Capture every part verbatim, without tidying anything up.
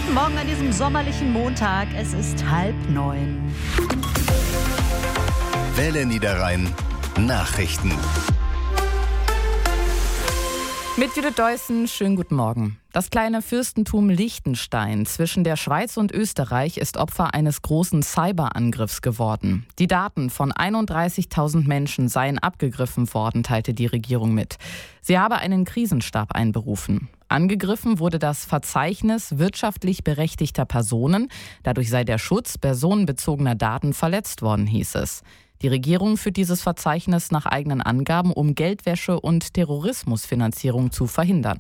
Guten Morgen an diesem sommerlichen Montag. Es ist halb neun. Welle Niederrhein Nachrichten. Mit Judith Deussen, schönen guten Morgen. Das kleine Fürstentum Liechtenstein zwischen der Schweiz und Österreich ist Opfer eines großen Cyberangriffs geworden. Die Daten von einunddreißigtausend Menschen seien abgegriffen worden, teilte die Regierung mit. Sie habe einen Krisenstab einberufen. Angegriffen wurde das Verzeichnis wirtschaftlich berechtigter Personen. Dadurch sei der Schutz personenbezogener Daten verletzt worden, hieß es. Die Regierung führt dieses Verzeichnis nach eigenen Angaben, um Geldwäsche und Terrorismusfinanzierung zu verhindern.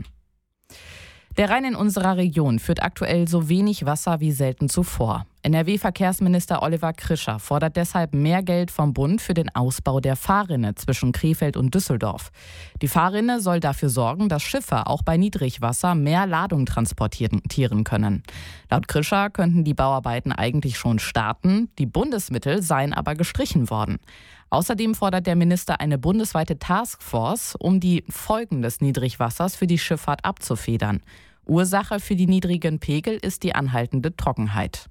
Der Rhein in unserer Region führt aktuell so wenig Wasser wie selten zuvor. N R W-Verkehrsminister Oliver Krischer fordert deshalb mehr Geld vom Bund für den Ausbau der Fahrrinne zwischen Krefeld und Düsseldorf. Die Fahrrinne soll dafür sorgen, dass Schiffe auch bei Niedrigwasser mehr Ladung transportieren können. Laut Krischer könnten die Bauarbeiten eigentlich schon starten, die Bundesmittel seien aber gestrichen worden. Außerdem fordert der Minister eine bundesweite Taskforce, um die Folgen des Niedrigwassers für die Schifffahrt abzufedern. Ursache für die niedrigen Pegel ist die anhaltende Trockenheit.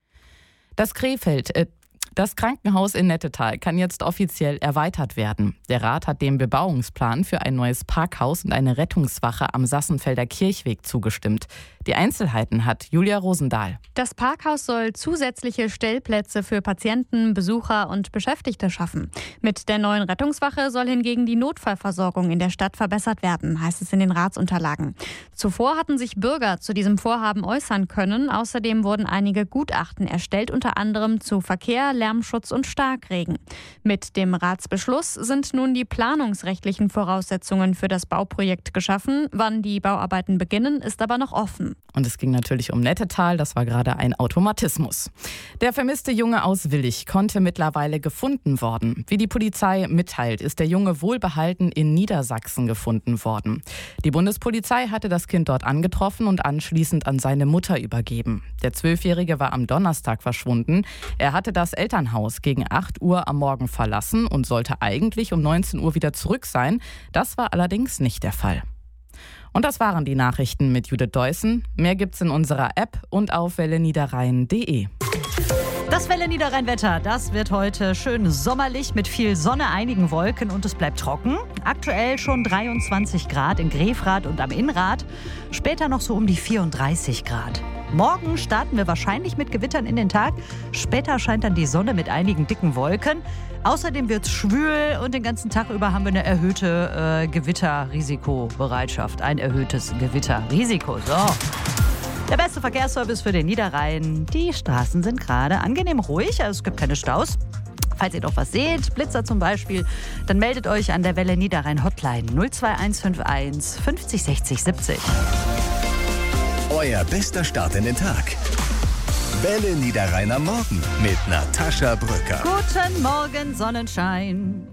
Das Krefeld, äh, das Krankenhaus in Nettetal kann jetzt offiziell erweitert werden. Der Rat hat dem Bebauungsplan für ein neues Parkhaus und eine Rettungswache am Sassenfelder Kirchweg zugestimmt. Die Einzelheiten hat Julia Rosendahl. Das Parkhaus soll zusätzliche Stellplätze für Patienten, Besucher und Beschäftigte schaffen. Mit der neuen Rettungswache soll hingegen die Notfallversorgung in der Stadt verbessert werden, heißt es in den Ratsunterlagen. Zuvor hatten sich Bürger zu diesem Vorhaben äußern können. Außerdem wurden einige Gutachten erstellt, unter anderem zu Verkehr, Lärmschutz und Starkregen. Mit dem Ratsbeschluss sind nun die planungsrechtlichen Voraussetzungen für das Bauprojekt geschaffen. Wann die Bauarbeiten beginnen, ist aber noch offen. Und es ging natürlich um Nettetal, das war gerade ein Automatismus. Der vermisste Junge aus Willich konnte mittlerweile gefunden worden. Wie die Polizei mitteilt, ist der Junge wohlbehalten in Niedersachsen gefunden worden. Die Bundespolizei hatte das Kind dort angetroffen und anschließend an seine Mutter übergeben. Der Zwölfjährige war am Donnerstag verschwunden. Er hatte das Elternhaus gegen acht Uhr am Morgen verlassen und sollte eigentlich um neunzehn Uhr wieder zurück sein. Das war allerdings nicht der Fall. Und das waren die Nachrichten mit Judith Deussen. Mehr gibt's in unserer App und auf welle niederrhein punkt de. Das Welle Niederrhein-Wetter, das wird heute schön sommerlich mit viel Sonne, einigen Wolken und es bleibt trocken. Aktuell schon dreiundzwanzig Grad in Grefrath und am Innrad. Später noch so um die vierunddreißig Grad. Morgen starten wir wahrscheinlich mit Gewittern in den Tag. Später scheint dann die Sonne mit einigen dicken Wolken. Außerdem wird es schwül und den ganzen Tag über haben wir eine erhöhte äh, Gewitterrisikobereitschaft. Ein erhöhtes Gewitterrisiko. So. Der beste Verkehrsservice für den Niederrhein. Die Straßen sind gerade angenehm ruhig, also es gibt keine Staus. Falls ihr doch was seht, Blitzer zum Beispiel, dann meldet euch an der Welle Niederrhein Hotline null zwei eins fünf eins fünfzig sechzig siebzig. Euer bester Start in den Tag. Welle Niederrhein am Morgen mit Natascha Brücker. Guten Morgen, Sonnenschein.